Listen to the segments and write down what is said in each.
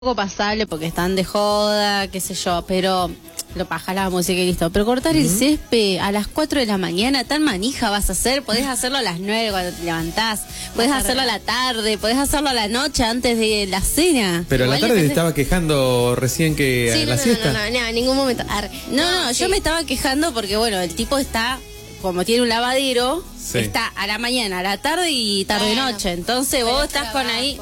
poco pasable porque están de joda, qué sé yo, pero lo paja la música y listo. Pero cortar el césped a las 4 de la mañana, tan manija vas a hacer, podés hacerlo a las 9 cuando te levantás, podés hacerlo a la tarde, podés hacerlo a la noche antes de la cena. Pero Igual a la tarde te depende... estaba quejando recién que Sí, la siesta. No, en ningún momento. No, yo me estaba quejando porque, bueno, el tipo está, como tiene un lavadero, Sí. está a la mañana, a la tarde y tarde-noche. Entonces vos estás con ahí...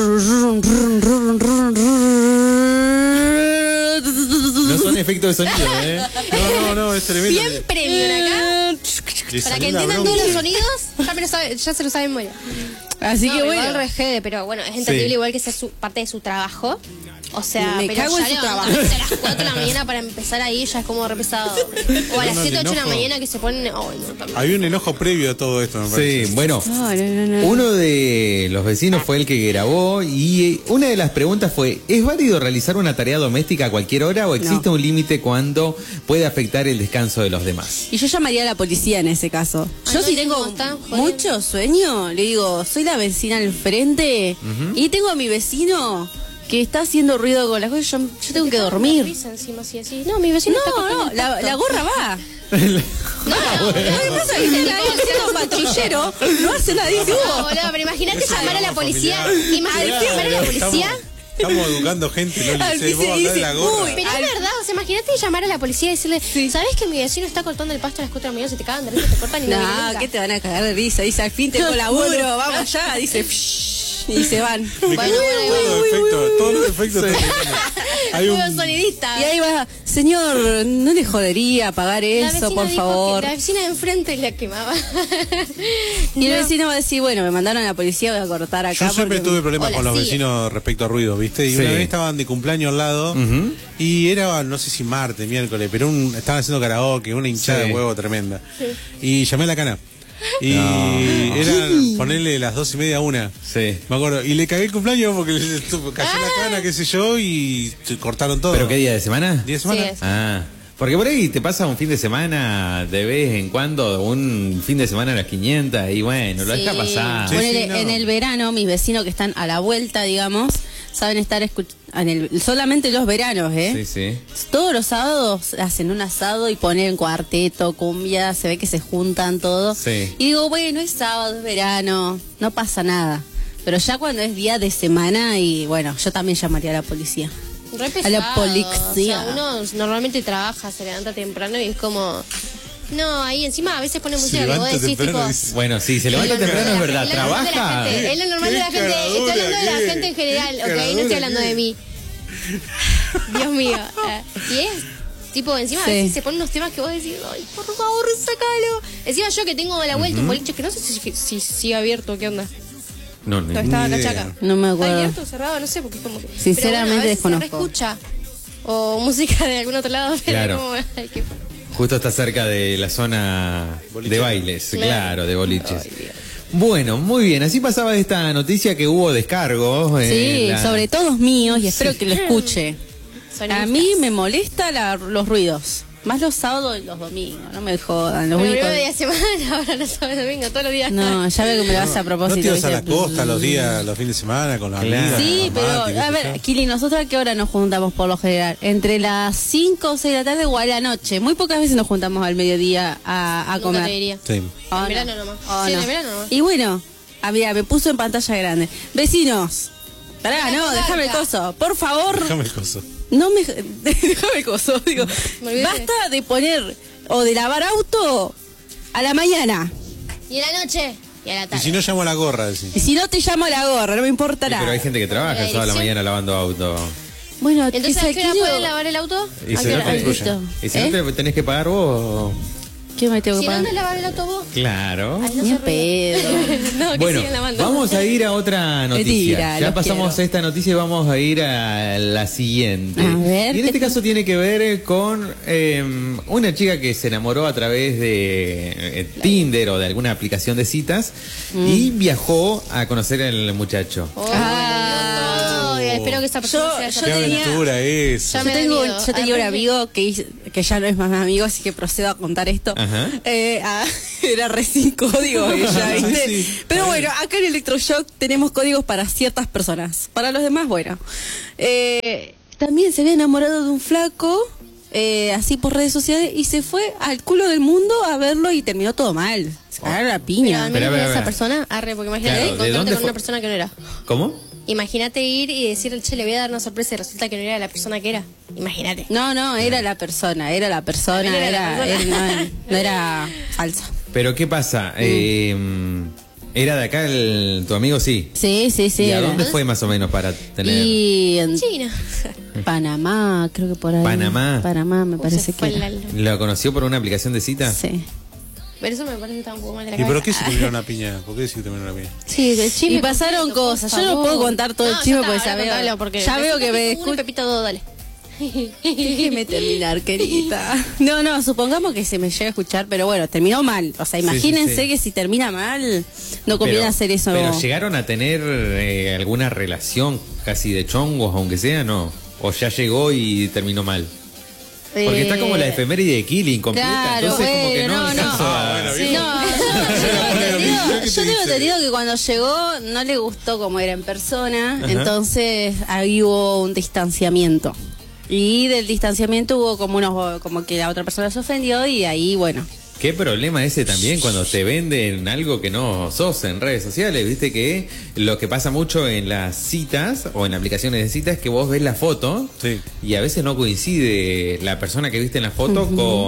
No son efectos de sonido, ¿eh? No, es tremendo. Bien premium acá. Le Para salió que la entiendan bronca. todos los sonidos, ya se lo saben muy bien. Así que bueno, Igual regede, pero bueno, es entendible Sí. igual que sea parte de su trabajo. O sea, Me pero cago en ya su levantarse trabajo. a las 4 de la mañana para empezar ahí ya es como re pesado. O a las No, 7, el 8 de la enojo. mañana que se ponen... Ay, no, también. Había un enojo previo a todo esto, me parece. Sí, bueno. no. Uno de los vecinos fue el que grabó y una de las preguntas fue, ¿es válido realizar una tarea doméstica a cualquier hora o existe un límite cuando puede afectar el descanso de los demás? Y yo llamaría a la policía en ese caso. Ay, Yo no, si no, tengo están jodiendo. mucho sueño, le digo, soy la vecina al frente y tengo a mi vecino que está haciendo ruido con las cosas, yo tengo que dormir. Risa encima, así, así. No, mi vecino está cortando No, el la pasto. gorra va. No, Lo que pasa es que está ahí haciendo patrullero, no hace nada, dice, no, boludo, pero imagínate llamar a la policía. Imagínate llamar a la policía. Estamos educando gente, no Al le dice, vos piso andá de dice, la gorra. uy, Pero es verdad, o sea, imagínate llamar a la policía y decirle, ¿sabes que mi vecino está cortando el pasto a las 4 de la mañana? Se te cagan de risa, te cortan y no vienen no, nunca. ¿qué te van a cagar de risa? Dice, al fin tengo laburo, vamos ya, dice, y se van. Me Bueno, quedo todos los efectos. Hay Juego un... sonidista. Y ahí va, señor, ¿no le jodería pagar La eso, vecina por dijo favor? que la vecina de enfrente la quemaba. Y el No. vecino va a decir, bueno, me mandaron a la policía, voy a cortar acá. Yo siempre porque- tuve problemas Hola, con los sigue. vecinos respecto a ruido, ¿viste? Y Sí. una vez estaban de cumpleaños al lado y era, no sé si martes, miércoles, pero estaban haciendo karaoke, una hinchada Sí. de huevo tremenda. Y llamé a la cana. Y eran ponerle las 2:30 a 1. Sí. Me acuerdo. Y le cagué el cumpleaños porque cayó la cana, qué sé yo, y cortaron todo. ¿Pero qué día de semana? ¿10 semanas? Sí, es. Ah, porque por ahí te pasa un fin de semana de vez en cuando, un fin de semana a las 500 y bueno, lo está pasando. Sí, Ponele, no. en el verano, mis vecinos que están a la vuelta, digamos, saben estar solamente los veranos, Sí, sí. Todos los sábados hacen un asado y ponen cuarteto, cumbia, se ve que se juntan todos. Sí. Y digo, bueno, es sábado, es verano, no pasa nada. Pero ya cuando es día de semana y bueno, yo también llamaría a la policía. Re A la pesado. policía. O sea, uno normalmente trabaja, se levanta temprano y es como... No, ahí encima a veces pone Se música que vos levanta decís tipo... temprano, dice, Bueno, sí, se levanta temprano, es verdad. Es lo normal de la ¿Trabaja? gente, es lo normal de la Qué gente. Estoy hablando de la caradura, gente en qué general, ¿ok? No caradura, estoy hablando qué. de mí. Dios mío. Y es... Tipo, encima a Sí. veces se ponen unos temas que vos decís, ay, por favor, sácalo. Encima yo que tengo a la vuelta un boliche que no sé si sigue abierto, ¿qué onda? No, ni Estaba en la idea. chaca. No me ¿Está acuerdo. abierto o cerrado? No sé, porque como que... Sinceramente, pero bueno, a veces desconozco. Se reescucha. O música de algún otro lado, pero Claro. como... ay, qué... Justo está cerca de la zona Boliche. de bailes, Claro. claro, de boliches. Bueno, muy bien, así pasaba esta noticia que hubo descargos. Sí, sobre todos míos y espero que lo escuche. Sonidistas. A mí me molesta los ruidos. Más los sábados y los domingos, no me jodan. Los Pero únicos... primero día de semana, ahora no sabes domingo, todos los días. No, ya veo que me lo haces a No propósito. te ibas a la ¿viste? costa los días, los fines de semana con las Claro. amigas. Sí, con pero los mates, a qué sé ver, yo. Kili, ¿nosotros a qué hora nos juntamos por lo general? Entre las 5 o 6 de la tarde o a la noche. Muy pocas veces nos juntamos al mediodía a Nunca comer. te diría. Sí. ¿O En no? verano nomás. ¿O Sí, no? en verano nomás. Y bueno, mira, me puso en pantalla grande. Vecinos, pará, no, déjame el coso. Por favor, Déjame el coso. no me... déjame el coso, digo. Me olvidé. Basta de poner o de lavar auto a la mañana. Y en la noche y a la Y tarde. si no llamo a la gorra, decís. Y si no te llamo a la gorra, no me importa Sí, nada. pero hay gente que trabaja La toda la dirección. mañana lavando auto. Bueno, Entonces, ¿a que qué hora quiero- pueden lavar el auto? Y ¿A si qué no hora? te Listo. destruyen. Y si ¿Eh? no te tenés que pagar vos. ¿Qué me tengo que Si pagar? no andas a lavar el auto vos. Claro. Ay, no Ni se en pedo. No, que Bueno, sigan lavando. vamos a ir a otra noticia. Mentira, Ya los pasamos quiero. esta noticia y vamos a ir a la siguiente. A ver, y en ¿qué este caso tiene que ver con una chica que se enamoró a través de Tinder o de alguna aplicación de citas y viajó a conocer al muchacho. Ay, espero que esa persona Yo sea Qué tenía- aventura es. Ya Yo me da tengo, miedo. yo tenía un Ah, amigo que ya no es más mi amigo, así que procedo a contar esto. Ajá. Era re sin código ella, ¿viste? Sí, sí. Pero bueno, acá en Electroshock tenemos códigos para ciertas personas. Para los demás, bueno. También se había enamorado de un flaco, así por redes sociales, y se fue al culo del mundo a verlo y terminó todo mal. Se cagaron la Pero piña. al Espera, menos espera, esa espera. persona, arre, porque imagínate Claro, ¿de encontrarte dónde con fue? una persona que no era. ¿Cómo? Imagínate ir y decirle, che, le voy a dar una sorpresa y resulta que no era la persona que era. Imagínate. No, era la persona, Era la persona. no era falsa. Pero ¿qué pasa? ¿Era de acá tu amigo? Sí. Sí. ¿Y a era. dónde fue más o menos para tener...? Y en China. Panamá, creo que por ahí. Panamá. Me parece Se fue que era. ¿Lo conoció por una aplicación de citas? Sí. Pero eso me parece que está un poco mal de la ¿Y cabeza. por qué se terminó una piña? ¿Por qué se terminó una piña? Sí, el chisme Y pasaron completo, por cosas. Yo no favor. puedo contar todo el No, chisme ya porque está, ya ahora veo- contalo, porque ya veo que me Pepito uno y Pepito dos, dale. Déjeme terminar, querida. No, supongamos que se me llega a escuchar, pero bueno, terminó mal. O sea, imagínense sí. que si termina mal, no conviene Pero- hacer eso. Pero llegaron a tener alguna relación casi de chongos, aunque sea, ¿no? O ya llegó y terminó mal. Porque está como la efeméride de Killing completa, Claro, entonces como que bueno, no alcanzó a- bueno, Sí, bien. yo tengo entendido que cuando llegó no le gustó como era en persona, entonces ahí hubo un distanciamiento. Y del distanciamiento hubo como que la otra persona se ofendió y ahí, bueno. Qué problema ese también cuando te venden algo que no sos en redes sociales, viste que lo que pasa mucho en las citas o en aplicaciones de citas es que vos ves la foto Sí. y a veces no coincide la persona que viste en la foto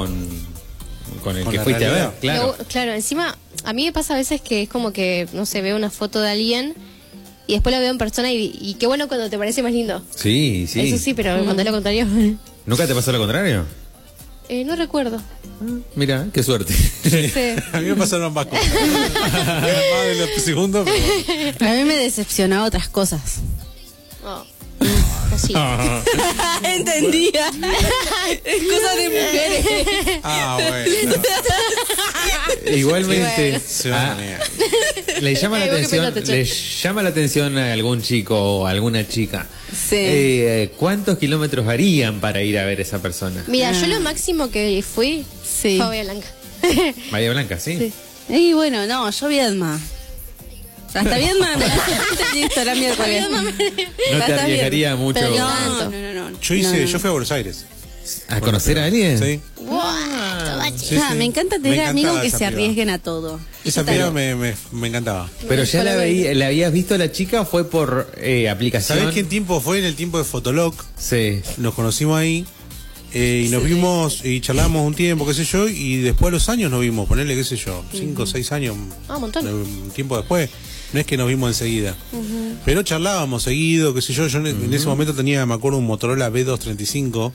con el Con que la fuiste a realidad. ver, claro. Claro, encima, a mí me pasa a veces que es como que, no sé, veo una foto de alguien y después la veo en persona y qué bueno cuando te parece más lindo. Sí, sí. Eso sí, pero cuando es lo contrario, ¿Nunca te pasó lo contrario? no recuerdo. Mira, qué suerte. Sí. A mí me pasaron ambas cosas. Más de los segundos, pero... A mí me decepcionaba otras cosas. Oh. Así. Entendía. Es cosa de mujeres. Ah, bueno. Igualmente, Se van a negar. le llama la Vos qué atención, pensaste, le llama la atención a algún chico o alguna chica. Sí. ¿Cuántos kilómetros harían para ir a ver a esa persona? Mira, yo lo máximo que fui Sí. fue a Bahía Blanca. Bahía Blanca, ¿sí? Sí. Y bueno, no, yo Viedma. Hasta Viedma me la listo la miércoles. No te Hasta arriesgaría Viedma. mucho Pero tanto. no. Yo fui a Buenos Aires. a conocer a alguien. Sí. Sí, Ah, sí. me encanta tener Me amigos encantaba que esa se piba. arriesguen a todo. Esa piba me encantaba. Pero ya la habías visto a la chica o fue por aplicación. ¿Sabés qué tiempo fue? En el tiempo de Fotolog. Sí. Nos conocimos ahí. Y nos vimos y charlamos un tiempo, qué sé yo, y después de los años nos vimos, ponerle, qué sé yo, 5 o 6 años, Ah, un montón. un tiempo después. No es que nos vimos enseguida. Pero charlábamos seguido, qué sé yo. Yo en ese momento tenía, me acuerdo, un Motorola B235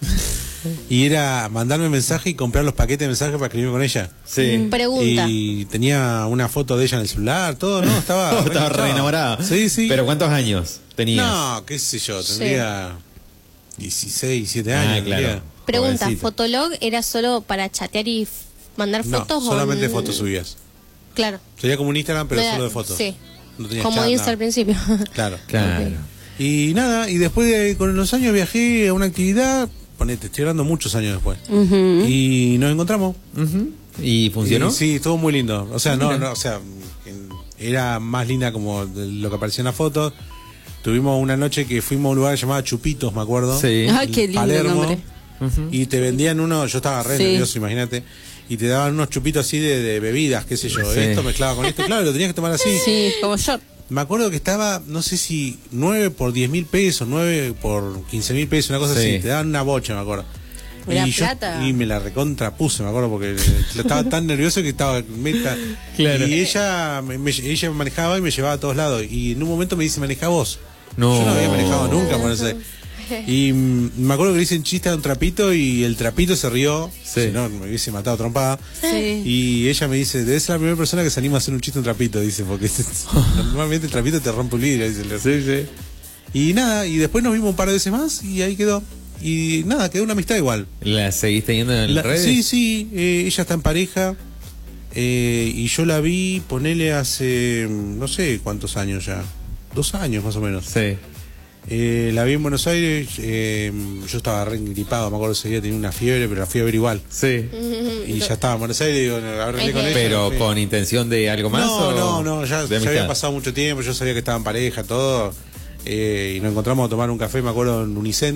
y era mandarme mensaje y comprar los paquetes de mensajes para escribirme con ella. Sí. Pregunta. Y tenía una foto de ella en el celular, todo, ¿no? Estaba, Estaba re enamorada. Sí, sí. ¿Pero cuántos años tenías? No, qué sé yo, tendría 16, 17 años. claro. tendría. Pregunta, Jovencita. ¿Fotolog era solo para chatear y mandar No, fotos? solamente o fotos subías. Claro. Sería como un Instagram, pero No era- solo de fotos. Sí. No tenías Como chat, Insta nada. al principio. Claro. Claro. Y nada, y después con los años viajé a una actividad, ponete, estoy hablando muchos años después. Y nos encontramos. Ujú. ¿Y funcionó? Y sí, estuvo muy lindo. O sea, o sea, era más linda como de lo que aparecía en la foto. Tuvimos una noche que fuimos a un lugar llamado Chupitos, me acuerdo. Sí. Ay, qué lindo Palermo. nombre. Y te vendían yo estaba re Sí. nervioso, imagínate. Y te daban unos chupitos así de bebidas, qué sé yo. Sí. Esto mezclado con esto, claro, lo tenías que tomar así. Sí, como yo. Me acuerdo que estaba, no sé si 9 por 10.000 pesos, 9 por 15.000 pesos, una cosa Sí. así. Te daban una bocha, me acuerdo. ¿Era y plata? Y me la recontrapuse, me acuerdo, porque estaba tan nervioso que estaba meta. Claro. Y ella ella manejaba y me llevaba a todos lados. Y en un momento me dice, maneja vos. No. Yo no había manejado nunca, por eso. Y me acuerdo que le hice un chiste a un trapito y el trapito se rió. Sí. Si no, me hubiese matado a trompada. Sí. Y ella me dice, debe ser la primera persona que se anima a hacer un chiste a un trapito, dice, porque normalmente el trapito te rompe un vidrio, dice. Sí, sí. Y nada, y después nos vimos un par de veces más y ahí quedó. Y nada, quedó una amistad igual. ¿La seguiste yendo en las redes? Sí, sí, ella está en pareja y yo la vi, ponele hace no sé cuántos años ya, 2 años más o menos. Sí. La vi en Buenos Aires, yo estaba re gripado, me acuerdo ese día tenía una fiebre, pero la fui a ver igual. Sí. Y ya estaba en Buenos Aires, digo, arreglé con ella. Pero me fui. con intención de algo más. No, ya de había amistad? pasado mucho tiempo, yo sabía que estaba en pareja, todo. Y nos encontramos a tomar un café, me acuerdo, en Unicentro.